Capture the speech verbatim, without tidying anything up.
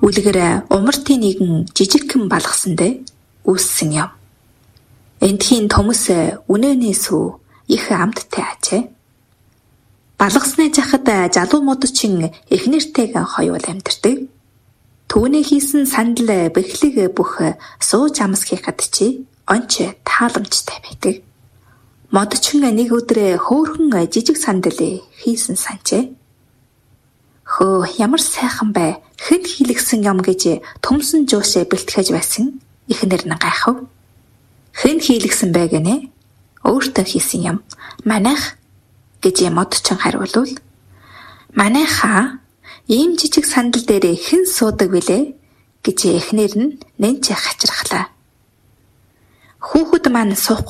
үлгэр умартын нэгэн жижигхэн балгасандэ үүссэн юм. Эндхийн төмөс үнээнээс их амттай ажээ. Балгасны жахад залуу модчин эхнэртэйгээ хоёул амьдардаг. Түүний хийсэн сандал бэхлэг бүх сууж амсхийхад чи онч тааламжтай байдаг. Модчин нэг өдөр хөөхөн жижиг сандал хийсэн санжээ. Хөө ямар сайхан бай, хэн хийлгсэн юм гэж төмсөн жуушаа бэлтгэж байсан эхнэр нь гайхав. Хэн хийлгсэн бэ гэнэ? Өөртөө хийсэн юм. Манайх гэж модчин хариулвал, манайхаа ийм жижиг сандал дээр хэн суудаг вүлээ гэж эхнэр нь нэнч хачирхлаа. Хүүхэд маань суух